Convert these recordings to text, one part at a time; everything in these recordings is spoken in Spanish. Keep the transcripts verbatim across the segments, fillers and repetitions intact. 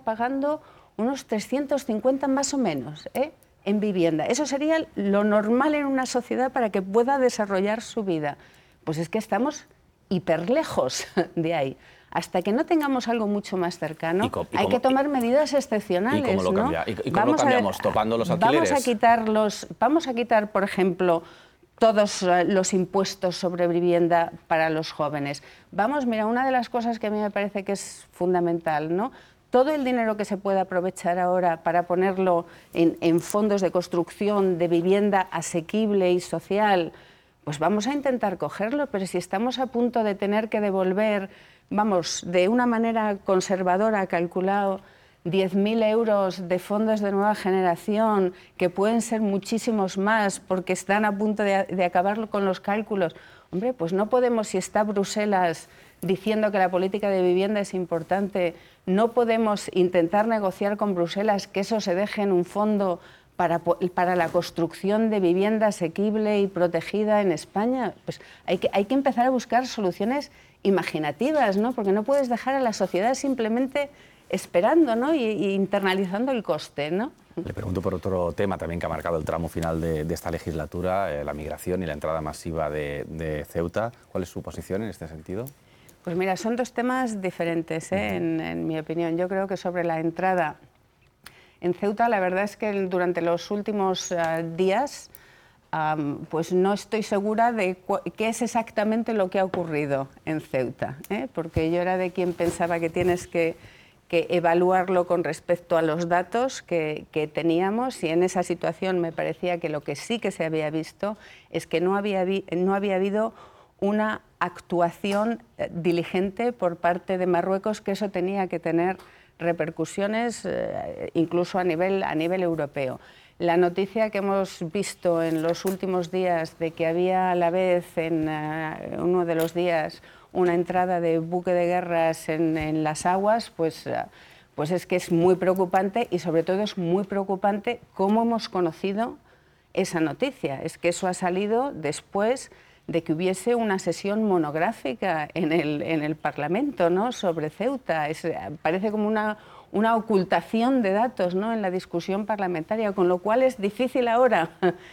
pagando unos trescientos cincuenta más o menos, ¿eh? en vivienda. Eso sería lo normal en una sociedad para que pueda desarrollar su vida. Pues es que estamos hiper lejos de ahí. Hasta que no tengamos algo mucho más cercano, ¿Y cómo, y hay cómo, que tomar medidas excepcionales. ¿Y cómo lo, ¿no? cambia? ¿Y, y cómo lo cambiamos? A, ¿Topando los alquileres? Vamos a quitar, los, vamos a quitar, por ejemplo, todos los impuestos sobre vivienda para los jóvenes. Vamos, mira, una de las cosas que a mí me parece que es fundamental, ¿no? Todo el dinero que se puede aprovechar ahora para ponerlo en, en fondos de construcción de vivienda asequible y social, pues vamos a intentar cogerlo, pero si estamos a punto de tener que devolver, vamos, de una manera conservadora, calculado, diez mil euros de fondos de nueva generación, que pueden ser muchísimos más porque están a punto de, de acabar con los cálculos. Hombre, pues no podemos, si está Bruselas diciendo que la política de vivienda es importante, no podemos intentar negociar con Bruselas que eso se deje en un fondo para, para la construcción de vivienda asequible y protegida en España. Pues hay que, hay que empezar a buscar soluciones imaginativas, ¿no? Porque no puedes dejar a la sociedad simplemente esperando, ¿no? y, y internalizando el coste, ¿no? Le pregunto por otro tema también que ha marcado el tramo final de, de esta legislatura, eh, la migración y la entrada masiva de, de Ceuta. ¿Cuál es su posición en este sentido? Pues mira, son dos temas diferentes, ¿eh? uh-huh. en, en mi opinión. Yo creo que sobre la entrada en Ceuta, la verdad es que durante los últimos uh, días Um, pues no estoy segura de qué es exactamente lo que ha ocurrido en Ceuta, ¿eh? porque yo era de quien pensaba que tienes que, que evaluarlo con respecto a los datos que, que teníamos, y en esa situación me parecía que lo que sí que se había visto es que no había, no había habido una actuación diligente por parte de Marruecos, que eso tenía que tener repercusiones eh, incluso a nivel, a nivel europeo. La noticia que hemos visto en los últimos días de que había a la vez en uh, uno de los días una entrada de buque de guerras en, en las aguas, pues, uh, pues es que es muy preocupante, y sobre todo es muy preocupante cómo hemos conocido esa noticia. Es que eso ha salido después de que hubiese una sesión monográfica en el, en el Parlamento, ¿no? sobre Ceuta. Es, parece como una, una ocultación de datos, ¿no? en la discusión parlamentaria, con lo cual es difícil ahora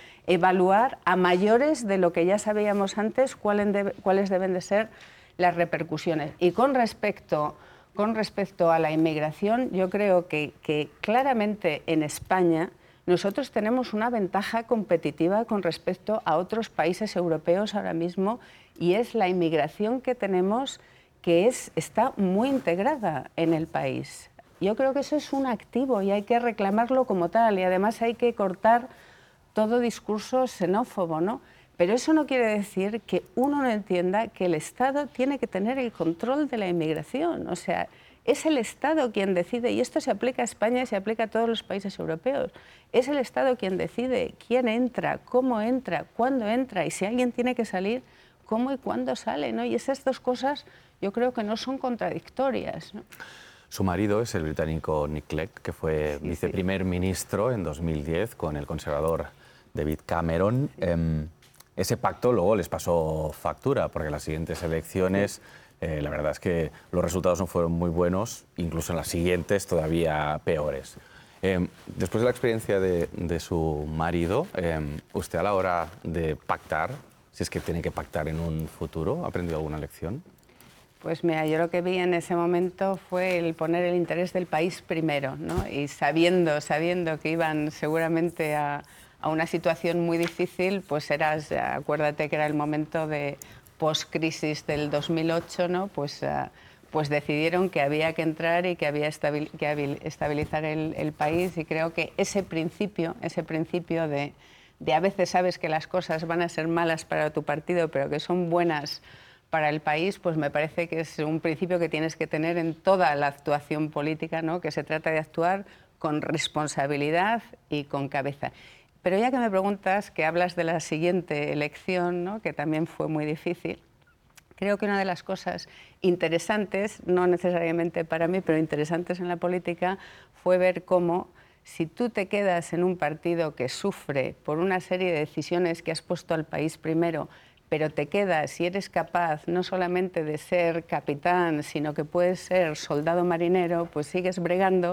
evaluar a mayores de lo que ya sabíamos antes cuáles, de, cuáles deben de ser las repercusiones. Y con respecto, con respecto a la inmigración, yo creo que, que claramente en España nosotros tenemos una ventaja competitiva con respecto a otros países europeos ahora mismo, y es la inmigración que tenemos, que es, está muy integrada en el país. Yo creo que eso es un activo y hay que reclamarlo como tal, y además hay que cortar todo discurso xenófobo, ¿no? Pero eso no quiere decir que uno no entienda que el Estado tiene que tener el control de la inmigración. O sea, es el Estado quien decide, y esto se aplica a España y se aplica a todos los países europeos. Es el Estado quien decide quién entra, cómo entra, cuándo entra, y si alguien tiene que salir, cómo y cuándo sale, ¿no? Y esas dos cosas yo creo que no son contradictorias, ¿no? Su marido es el británico Nick Clegg, que fue sí, viceprimer sí. ministro en dos mil diez con el conservador David Cameron. Sí. Eh, ese pacto luego les pasó factura, porque en las siguientes elecciones sí. eh, la verdad es que los resultados no fueron muy buenos, incluso en las siguientes todavía peores. Eh, después de la experiencia de, de su marido, eh, ¿usted a la hora de pactar, si es que tiene que pactar en un futuro, ha aprendido alguna lección? Pues mira, yo lo que vi en ese momento fue el poner el interés del país primero, ¿no? Y sabiendo, sabiendo que iban seguramente a, a una situación muy difícil, pues eras, acuérdate que era el momento de post-crisis del dos mil ocho, ¿no? Pues, uh, pues decidieron que había que entrar y que había estabil, que estabilizar el, el país, y creo que ese principio, ese principio de, de a veces sabes que las cosas van a ser malas para tu partido, pero que son buenas para el país, pues me parece que es un principio que tienes que tener en toda la actuación política, ¿no? Que se trata de actuar con responsabilidad y con cabeza. Pero ya que me preguntas, que hablas de la siguiente elección, ¿no? Que también fue muy difícil, creo que una de las cosas interesantes, no necesariamente para mí, pero interesantes en la política, fue ver cómo, si tú te quedas en un partido que sufre por una serie de decisiones que has puesto al país primero, pero te quedas y eres capaz no solamente de ser capitán, sino que puedes ser soldado marinero, pues sigues bregando